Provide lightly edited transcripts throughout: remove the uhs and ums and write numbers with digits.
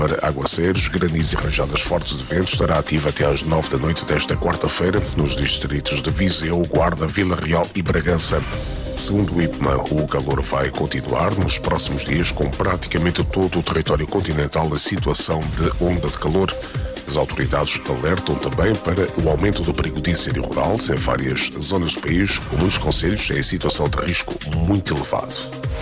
para aguaceiros, granizo e rajadas fortes de vento estará ativa até às 9 da noite desta quarta-feira nos distritos de Viseu, Guarda, Vila Real e Bragança. Segundo o IPMA, o calor vai continuar nos próximos dias com praticamente todo o território continental a situação de onda de calor. As autoridades alertam também para o aumento do perigo de incêndio rural em várias zonas do país, com muitos concelhos em situação de risco muito elevado.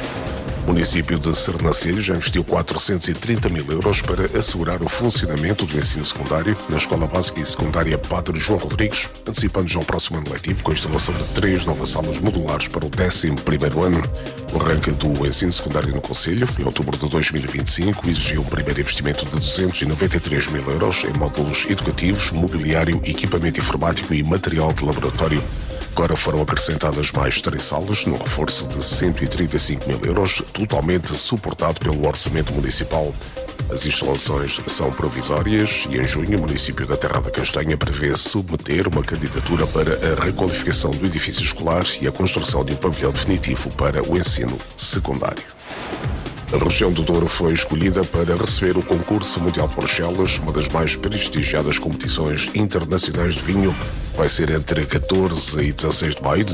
O município de Sernancelho já investiu 430 mil euros para assegurar o funcionamento do ensino secundário na Escola Básica e Secundária Padre João Rodrigues, antecipando já o próximo ano letivo com a instalação de 3 novas salas modulares para o 11º ano. O arranque do ensino secundário no concelho, em outubro de 2025, exigiu um primeiro investimento de 293 mil euros em módulos educativos, mobiliário, equipamento informático e material de laboratório. Agora foram acrescentadas mais 3 salas, num reforço de 135 mil euros, totalmente suportado pelo orçamento municipal. As instalações são provisórias e em junho o município da Terra da Castanha prevê submeter uma candidatura para a requalificação do edifício escolar e a construção de um pavilhão definitivo para o ensino secundário. A região do Douro foi escolhida para receber o concurso mundial de Bruxelas, uma das mais prestigiadas competições internacionais de vinho. Vai ser entre 14 e 16 de maio de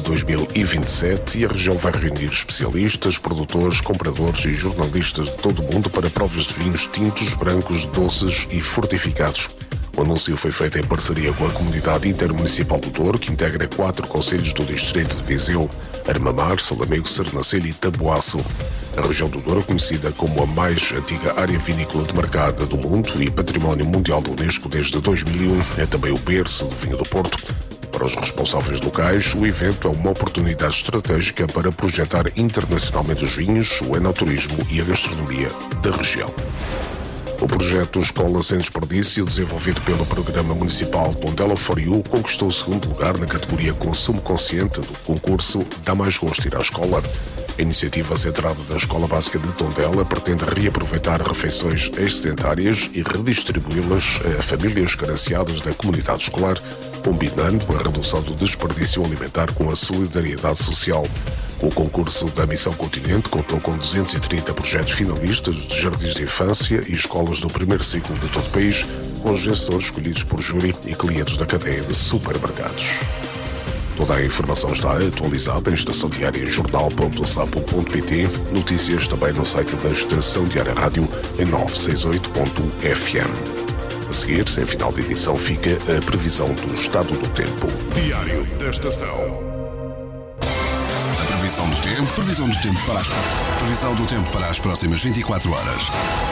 2027 e a região vai reunir especialistas, produtores, compradores e jornalistas de todo o mundo para provas de vinhos tintos, brancos, doces e fortificados. O anúncio foi feito em parceria com a Comunidade Intermunicipal do Douro, que integra 4 concelhos do distrito de Viseu: Armamar, Solamego, Sernancelho e Taboaço. A região do Douro, conhecida como a mais antiga área vinícola demarcada do mundo e Património Mundial da Unesco desde 2001, é também o berço do vinho do Porto. Para os responsáveis locais, o evento é uma oportunidade estratégica para projetar internacionalmente os vinhos, o enoturismo e a gastronomia da região. O projeto Escola Sem Desperdício, desenvolvido pelo Programa Municipal Tondela For You, conquistou o 2º lugar na categoria Consumo Consciente do concurso Dá Mais Gosto Ir à Escola. A iniciativa centrada na Escola Básica de Tondela pretende reaproveitar refeições excedentárias e redistribuí-las a famílias carenciadas da comunidade escolar, combinando a redução do desperdício alimentar com a solidariedade social. O concurso da Missão Continente contou com 230 projetos finalistas de jardins de infância e escolas do primeiro ciclo de todo o país, com os vencedores escolhidos por júri e clientes da cadeia de supermercados. Toda a informação está atualizada em Estação Diária jornal.sapo.pt, notícias também no site da Estação Diária Rádio em 968.fm. A seguir, em final de edição, fica a previsão do estado do tempo. Diário da Estação. Previsão do tempo para as próximas 24 horas.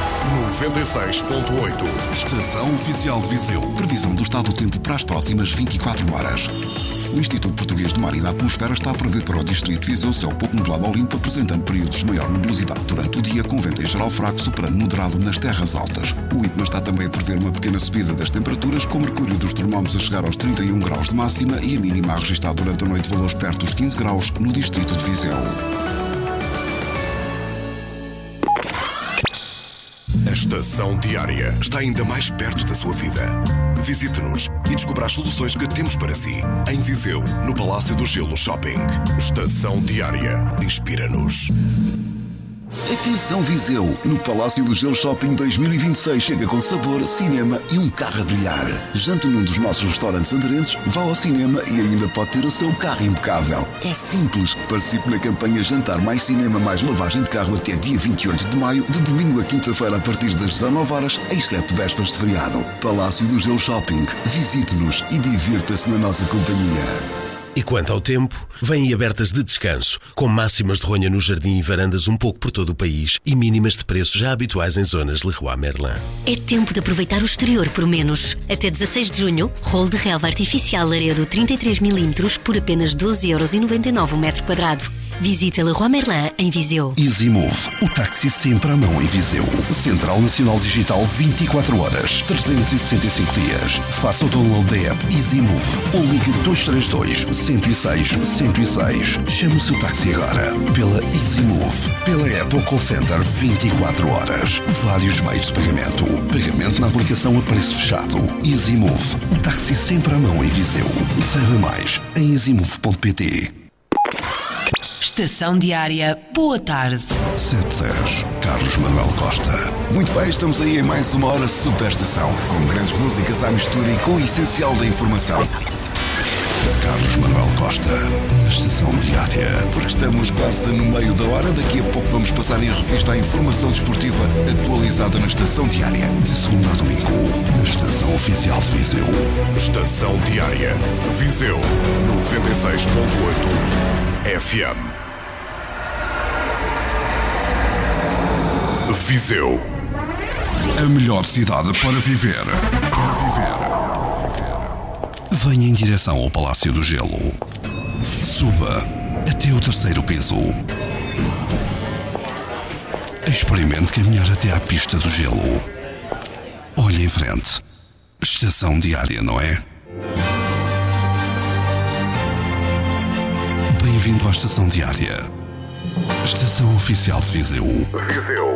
96.8. Estação Oficial de Viseu. Previsão do estado do tempo para as próximas 24 horas. O Instituto Português de Mar e da Atmosfera está a prever para o distrito de Viseu céu pouco nublado ao limpo, apresentando períodos de maior nebulosidade durante o dia, com vento em geral fraco, superando moderado nas terras altas. O IPMA está também a prever uma pequena subida das temperaturas, com o mercúrio dos termómetros a chegar aos 31 graus de máxima e a mínima a registrar durante a noite valores perto dos 15 graus no distrito de Viseu. A Estação Diária está ainda mais perto da sua vida. Visite-nos e descubra as soluções que temos para si. Em Viseu, no Palácio do Gelo Shopping. Estação Diária. Inspira-nos. Atenção Viseu! No Palácio do Gelo Shopping 2026 chega com sabor, cinema e um carro a brilhar. Jante num dos nossos restaurantes aderentes, vá ao cinema e ainda pode ter o seu carro impecável. É simples. Participe na campanha Jantar Mais Cinema Mais Lavagem de Carro até dia 28 de maio, de domingo a quinta-feira a partir das 19 horas, exceto vésperas de feriado. Palácio do Gelo Shopping. Visite-nos e divirta-se na nossa companhia. E quanto ao tempo, vêm abertas de descanso, com máximas de ronha no jardim e varandas um pouco por todo o país e mínimas de preços já habituais em zonas Leroy Merlin. É tempo de aproveitar o exterior por menos. Até 16 de junho, rolo de relva artificial Laredo 33mm por apenas 12,99€ o metro quadrado. Visita Leroy Merlin em Viseu. EasyMove, o táxi sempre à mão em Viseu. Central Nacional Digital 24 horas, 365 dias. Faça o download da app EasyMove ou ligue 232 106 106. Chame o seu táxi agora. Pela EasyMove, pela app ou call center 24 horas. Vários meios de pagamento. Pagamento na aplicação a preço fechado. EasyMove, o táxi sempre à mão em Viseu. Saiba mais em easymove.pt. Estação Diária. Boa tarde. 710, Carlos Manuel Costa. Muito bem, estamos aí em mais uma hora Superestação, com grandes músicas à mistura e com o essencial da informação. Carlos Manuel Costa, na Estação Diária, porque estamos quase no meio da hora. Daqui a pouco vamos passar em revista a informação desportiva atualizada na Estação Diária, de segunda a domingo, na Estação Oficial de Viseu. Estação Diária, Viseu 96.8 FM. Viseu, A melhor cidade para viver. Venha em direção ao Palácio do Gelo. Suba até o 3º piso. Experimente caminhar até à pista do gelo. Olhe em frente. Estação Diária, não é? Bem-vindo à Estação Diária. Estação Oficial de Viseu.